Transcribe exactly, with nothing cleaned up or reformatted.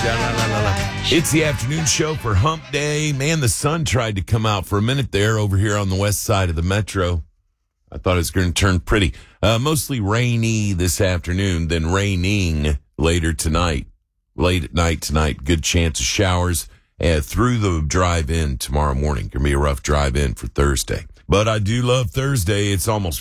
It's the afternoon show for Hump Day. Man, the sun tried to come out for a minute there over here on the west side of the metro. I thought it was going to turn pretty. Uh, mostly rainy this afternoon, then raining later tonight. Late at night tonight, good chance of showers uh, through the drive-in tomorrow morning. Going to be a rough drive-in for Thursday. But I do love Thursday. It's almost